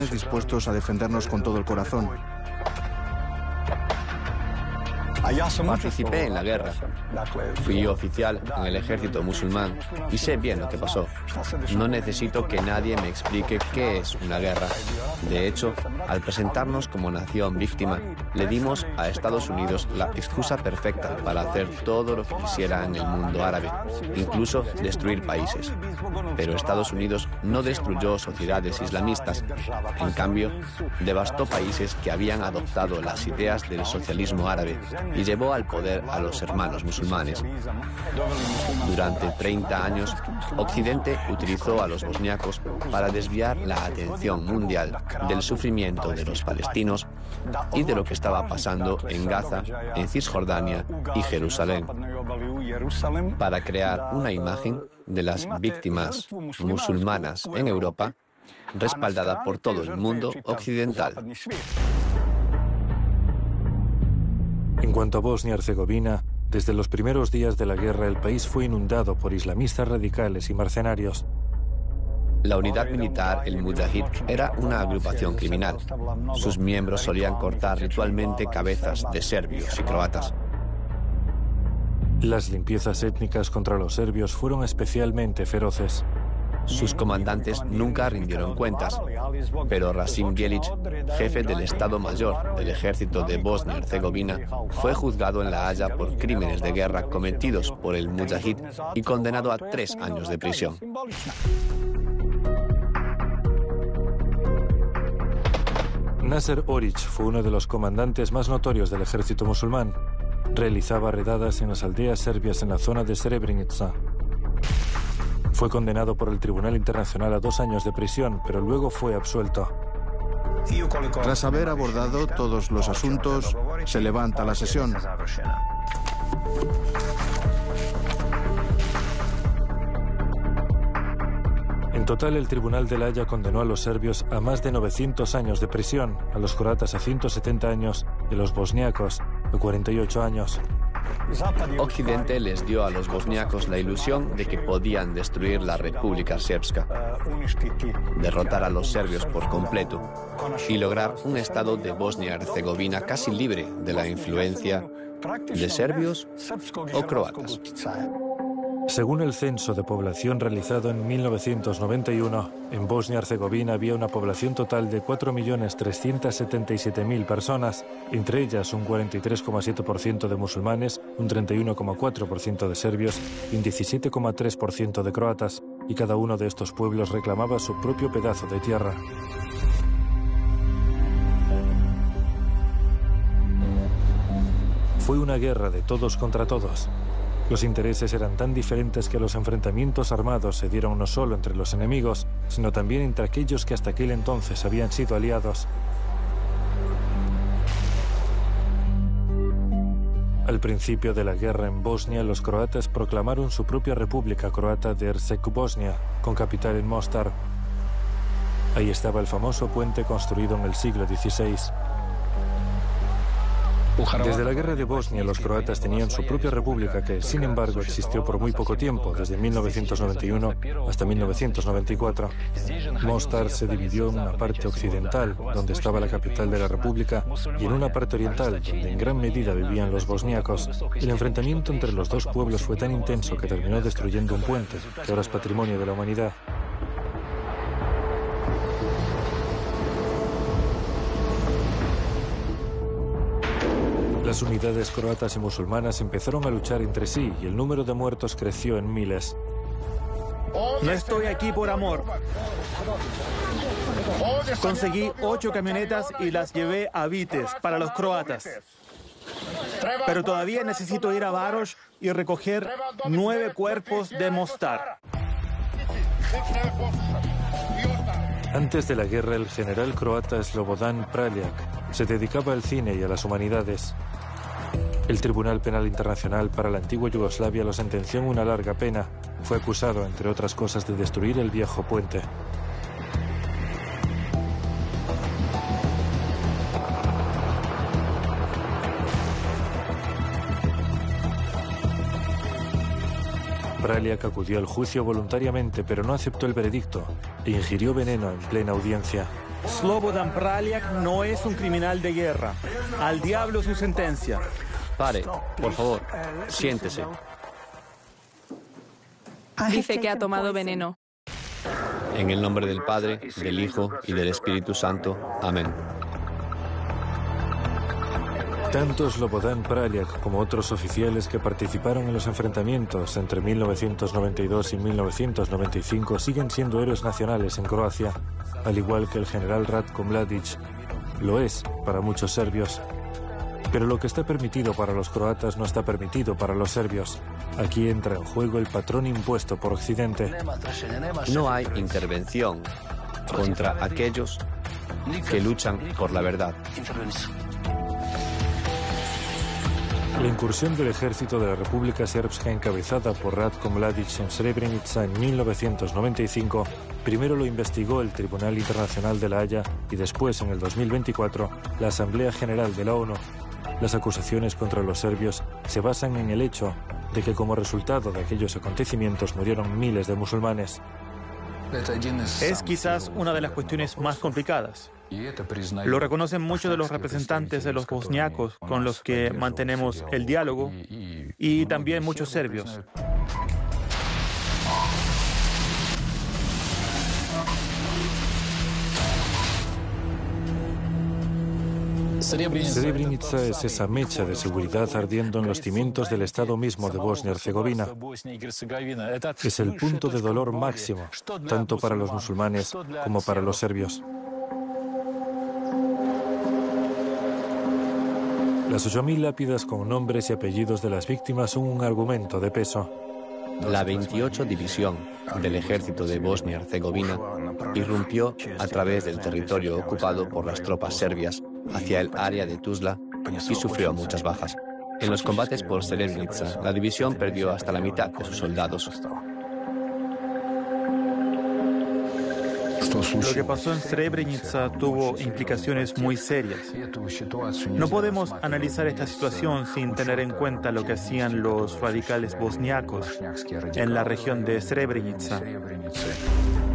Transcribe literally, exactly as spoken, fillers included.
dispuestos a defendernos con todo el corazón. Participé en la guerra. Fui oficial en el ejército musulmán y sé bien lo que pasó. No necesito que nadie me explique qué es una guerra. De hecho, al presentarnos como nación víctima, le dimos a Estados Unidos la excusa perfecta para hacer todo lo que quisiera en el mundo árabe, incluso destruir países. Pero Estados Unidos no destruyó sociedades islamistas. En cambio, devastó países que habían adoptado las ideas del socialismo árabe y llevó al poder a los hermanos musulmanes. Durante treinta años, Occidente utilizó a los bosniacos para desviar la atención mundial del sufrimiento de los palestinos y de lo que estaba pasando en Gaza, en Cisjordania y Jerusalén, para crear una imagen de las víctimas musulmanas en Europa, respaldada por todo el mundo occidental. En cuanto a Bosnia-Herzegovina, desde los primeros días de la guerra el país fue inundado por islamistas radicales y mercenarios. La unidad militar, el Mujahid, era una agrupación criminal. Sus miembros solían cortar ritualmente cabezas de serbios y croatas. Las limpiezas étnicas contra los serbios fueron especialmente feroces. Sus comandantes nunca rindieron cuentas, pero Rasim Djelic, jefe del Estado Mayor del Ejército de Bosnia-Herzegovina, fue juzgado en La Haya por crímenes de guerra cometidos por el Mujahid y condenado a tres años de prisión. Nasser Oric fue uno de los comandantes más notorios del ejército musulmán. Realizaba redadas en las aldeas serbias en la zona de Srebrenica. Fue condenado por el Tribunal Internacional a dos años de prisión, pero luego fue absuelto. Tras haber abordado todos los asuntos, se levanta la sesión. En total, el Tribunal de La Haya condenó a los serbios a más de novecientos años de prisión, a los croatas a ciento setenta años y a los bosniacos a cuarenta y ocho años. Occidente les dio a los bosniacos la ilusión de que podían destruir la República Srpska, derrotar a los serbios por completo y lograr un estado de Bosnia-Herzegovina casi libre de la influencia de serbios o croatas. Según el censo de población realizado en mil novecientos noventa y uno, en Bosnia-Herzegovina había una población total de cuatro millones trescientos setenta y siete mil personas, entre ellas un cuarenta y tres coma siete por ciento de musulmanes, un treinta y uno coma cuatro por ciento de serbios y un diecisiete coma tres por ciento de croatas, y cada uno de estos pueblos reclamaba su propio pedazo de tierra. Fue una guerra de todos contra todos. Los intereses eran tan diferentes que los enfrentamientos armados se dieron no solo entre los enemigos, sino también entre aquellos que hasta aquel entonces habían sido aliados. Al principio de la guerra en Bosnia, los croatas proclamaron su propia República Croata de Herceg-Bosnia, con capital en Mostar. Ahí estaba el famoso puente construido en el siglo dieciséis. Desde la guerra de Bosnia, los croatas tenían su propia república que, sin embargo, existió por muy poco tiempo, desde mil novecientos noventa y uno hasta mil novecientos noventa y cuatro. Mostar se dividió en una parte occidental, donde estaba la capital de la república, y en una parte oriental, donde en gran medida vivían los bosniacos. El enfrentamiento entre los dos pueblos fue tan intenso que terminó destruyendo un puente, que ahora es patrimonio de la humanidad. Las unidades croatas y musulmanas empezaron a luchar entre sí y el número de muertos creció en miles. No estoy aquí por amor. Conseguí ocho camionetas y las llevé a Vitez para los croatas. Pero todavía necesito ir a Varoš y recoger nueve cuerpos de Mostar. Antes de la guerra, el general croata Slobodan Praljak se dedicaba al cine y a las humanidades. El Tribunal Penal Internacional para la antigua Yugoslavia lo sentenció en una larga pena. Fue acusado, entre otras cosas, de destruir el viejo puente. Praljak acudió al juicio voluntariamente, pero no aceptó el veredicto e ingirió veneno en plena audiencia. Slobodan Praljak no es un criminal de guerra. Al diablo su sentencia. Pare, por favor, siéntese. Dice que ha tomado veneno. En el nombre del Padre, del Hijo y del Espíritu Santo. Amén. Tanto Slobodan Praljak como otros oficiales que participaron en los enfrentamientos entre mil novecientos noventa y dos y mil novecientos noventa y cinco siguen siendo héroes nacionales en Croacia, al igual que el general Ratko Mladic lo es para muchos serbios. Pero lo que está permitido para los croatas no está permitido para los serbios. Aquí entra en juego el patrón impuesto por Occidente. No hay intervención contra aquellos que luchan por la verdad. La incursión del ejército de la República Srpska encabezada por Ratko Mladic en Srebrenica en mil novecientos noventa y cinco primero lo investigó el Tribunal Internacional de La Haya y después, en el dos mil veinticuatro, la Asamblea General de la ONU. Las acusaciones contra los serbios se basan en el hecho de que como resultado de aquellos acontecimientos murieron miles de musulmanes. Es quizás una de las cuestiones más complicadas. Lo reconocen muchos de los representantes de los bosniacos con los que mantenemos el diálogo y también muchos serbios. Srebrenica es esa mecha de seguridad ardiendo en los cimientos del Estado mismo de Bosnia y Herzegovina. Es el punto de dolor máximo, tanto para los musulmanes como para los serbios. Las ocho mil lápidas con nombres y apellidos de las víctimas son un argumento de peso. La veintiocho División del Ejército de Bosnia y Herzegovina irrumpió a través del territorio ocupado por las tropas serbias hacia el área de Tuzla y sufrió muchas bajas. En los combates por Srebrenica, la división perdió hasta la mitad de sus soldados. Lo que pasó en Srebrenica tuvo implicaciones muy serias. No podemos analizar esta situación sin tener en cuenta lo que hacían los radicales bosniacos en la región de Srebrenica.